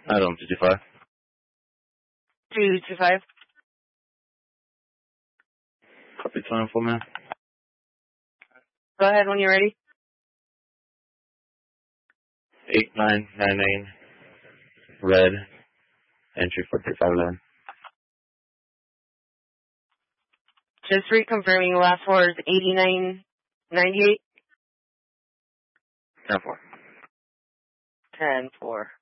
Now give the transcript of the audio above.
Item 55. 225. Copy 24, man. Go ahead when you're ready. 8999. Red. Entry 43511. Just reconfirming the last four is 8998. 10-4. 10-4.